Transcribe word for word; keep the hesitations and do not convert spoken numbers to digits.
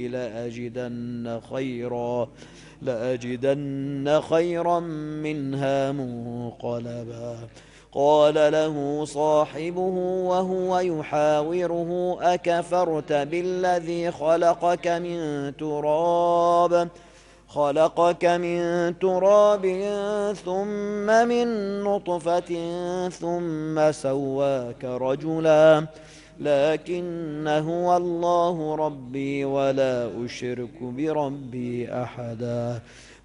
لأجدن خيرا لأجدن خيرا منها منقلبا. قال له صاحبه وهو يحاوره أكفرت بالذي خلقك من تراب خلقك من تراب ثم من نطفة ثم سواك رجلا لكن هو الله ربي ولا أشرك بربي أحدا.